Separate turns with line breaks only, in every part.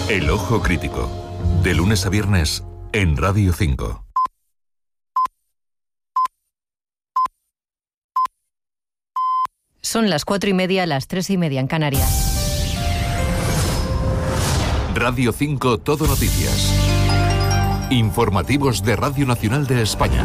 El Ojo Crítico, de lunes a viernes en Radio 5.
Son las 4:30, las 3:30 en Canarias.
Radio 5 Todo Noticias. Informativos de Radio Nacional de España.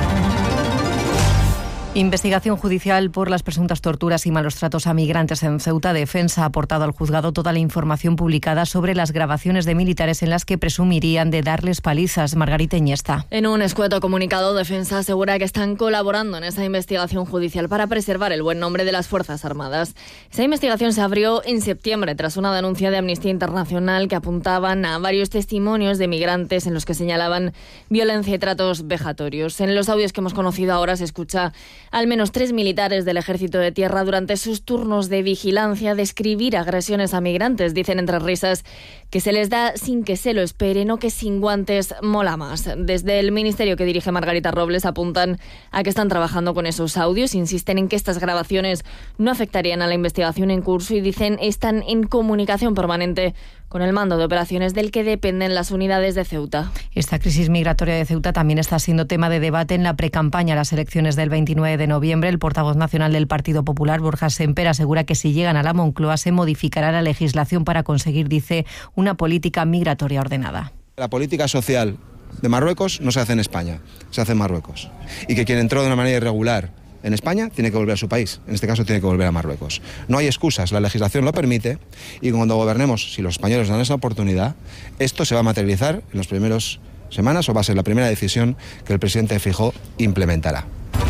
Investigación judicial por las presuntas torturas y malos tratos a migrantes en Ceuta. Defensa ha aportado al juzgado toda la información publicada sobre las grabaciones de militares en las que presumirían de darles palizas. Margarita Iniesta.
En un escueto comunicado, Defensa asegura que están colaborando en esa investigación judicial para preservar el buen nombre de las Fuerzas Armadas. Esa investigación se abrió en septiembre tras una denuncia de Amnistía Internacional que apuntaban a varios testimonios de migrantes en los que señalaban violencia y tratos vejatorios. En los audios que hemos conocido ahora se escucha al menos 3 militares del Ejército de Tierra durante sus turnos de vigilancia describir agresiones a migrantes. Dicen entre risas que se les da sin que se lo esperen o que sin guantes mola más. Desde el ministerio que dirige Margarita Robles apuntan a que están trabajando con esos audios, insisten en que estas grabaciones no afectarían a la investigación en curso y dicen están en comunicación permanente con el mando de operaciones del que dependen las unidades de Ceuta.
Esta crisis migratoria de Ceuta también está siendo tema de debate en la precampaña a las elecciones del 29 de noviembre. El portavoz nacional del Partido Popular, Borja Sémper, asegura que si llegan a la Moncloa se modificará la legislación para conseguir, dice, una política migratoria ordenada.
La política social de Marruecos no se hace en España, se hace en Marruecos. Y que quien entró de una manera irregular en España tiene que volver a su país, en este caso tiene que volver a Marruecos. No hay excusas, la legislación lo permite y cuando gobernemos, si los españoles dan esa oportunidad, esto se va a materializar en las primeras semanas o va a ser la primera decisión que el presidente Feijóo implementará.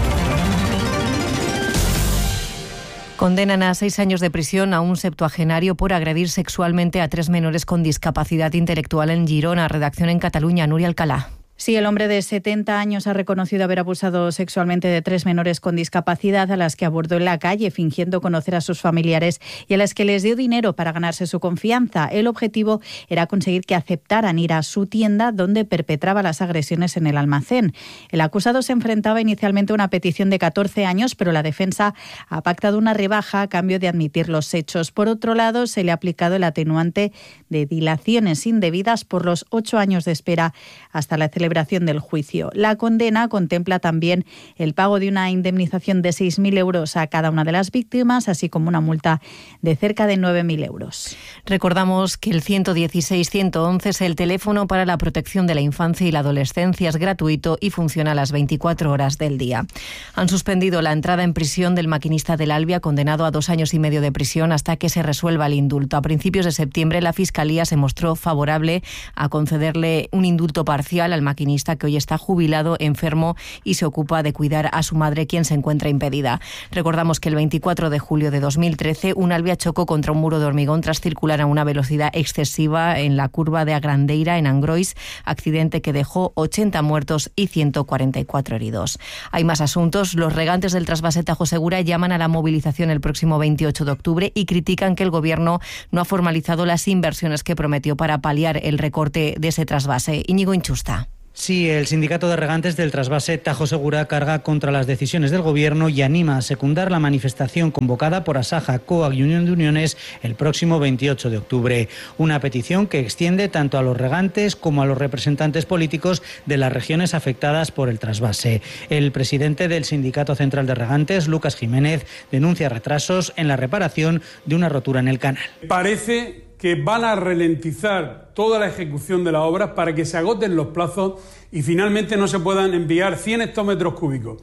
Condenan a 6 años de prisión a un septuagenario por agredir sexualmente a 3 menores con discapacidad intelectual en Girona. Redacción en Cataluña, Nuria Alcalá.
Sí, el hombre de 70 años ha reconocido haber abusado sexualmente de 3 menores con discapacidad a las que abordó en la calle fingiendo conocer a sus familiares y a las que les dio dinero para ganarse su confianza. El objetivo era conseguir que aceptaran ir a su tienda donde perpetraba las agresiones en el almacén. El acusado se enfrentaba inicialmente a una petición de 14 años, pero la defensa ha pactado una rebaja a cambio de admitir los hechos. Por otro lado, se le ha aplicado el atenuante de dilaciones indebidas por los 8 años de espera hasta la celebración del juicio. La condena contempla también el pago de una indemnización de 6.000 euros a cada una de las víctimas, así como una multa de cerca de 9.000 euros.
Recordamos que el 116-111 es el teléfono para la protección de la infancia y la adolescencia. Es gratuito y funciona a las 24 horas del día. Han suspendido la entrada en prisión del maquinista del Albia, condenado a 2 años y medio de prisión hasta que se resuelva el indulto. A principios de septiembre, la Fiscalía se mostró favorable a concederle un indulto parcial al maquinista, que hoy está jubilado, enfermo y se ocupa de cuidar a su madre, quien se encuentra impedida. Recordamos que el 24 de julio de 2013 un Albia chocó contra un muro de hormigón tras circular a una velocidad excesiva en la curva de Agrandeira, en Angrois, accidente que dejó 80 muertos y 144 heridos. Hay más asuntos. Los regantes del trasvase Tajo Segura llaman a la movilización el próximo 28 de octubre y critican que el Gobierno no ha formalizado las inversiones que prometió para paliar el recorte de ese trasvase. Íñigo Inchusta.
Sí, el sindicato de regantes del trasvase Tajo Segura carga contra las decisiones del Gobierno y anima a secundar la manifestación convocada por Asaja, COAG y Unión de Uniones el próximo 28 de octubre. Una petición que extiende tanto a los regantes como a los representantes políticos de las regiones afectadas por el trasvase. El presidente del Sindicato Central de Regantes, Lucas Jiménez, denuncia retrasos en la reparación de una rotura en el canal.
Parece que van a ralentizar toda la ejecución de la obra para que se agoten los plazos y finalmente no se puedan enviar 100 hectómetros cúbicos,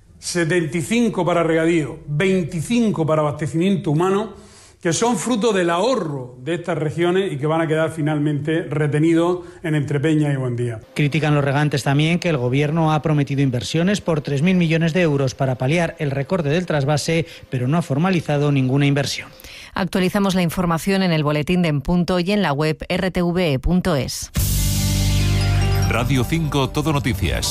75 para regadío, 25 para abastecimiento humano, que son fruto del ahorro de estas regiones y que van a quedar finalmente retenidos en Entrepeña y Buendía.
Critican los regantes también que el Gobierno ha prometido inversiones por 3.000 millones de euros para paliar el recorte del trasvase, pero no ha formalizado ninguna inversión.
Actualizamos la información en el boletín de En Punto y en la web rtve.es.
Radio 5 Todo Noticias.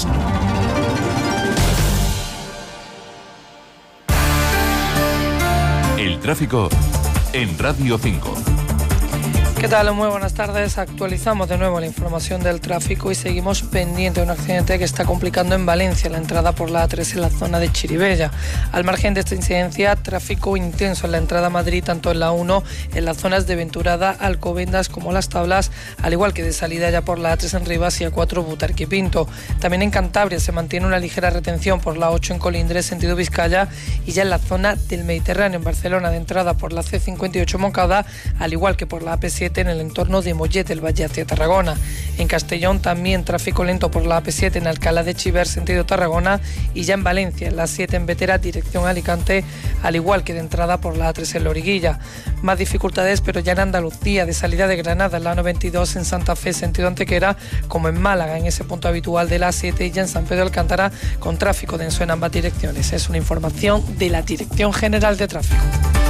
El tráfico en Radio 5.
¿Qué tal? Muy buenas tardes. Actualizamos de nuevo la información del tráfico y seguimos pendiente de un accidente que está complicando en Valencia la entrada por la A3 en la zona de Chirivella. Al margen de esta incidencia, tráfico intenso en la entrada a Madrid, tanto en la 1, en las zonas de Venturada, Alcobendas como Las Tablas, al igual que de salida ya por la A3 en Rivas y A4 Butarque y Pinto. También en Cantabria se mantiene una ligera retención por la 8 en Colindres, sentido Vizcaya, y ya en la zona del Mediterráneo en Barcelona de entrada por la C58 Moncada, al igual que por la AP7 en el entorno de Mollet del Valle hacia Tarragona. En Castellón también tráfico lento por la AP7 en Alcalá de Chiver, sentido Tarragona, y ya en Valencia, en la 7 en Vetera, dirección Alicante, al igual que de entrada por la A3 en Loriguilla. Más dificultades, pero ya en Andalucía, de salida de Granada, en la 92 en Santa Fe, sentido Antequera, como en Málaga, en ese punto habitual de la A7, y ya en San Pedro de Alcántara, con tráfico denso en ambas direcciones. Es una información de la Dirección General de Tráfico.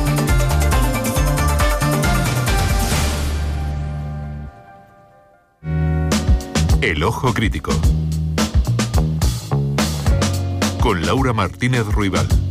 El Ojo Crítico. Con Laura Martínez Ruibal.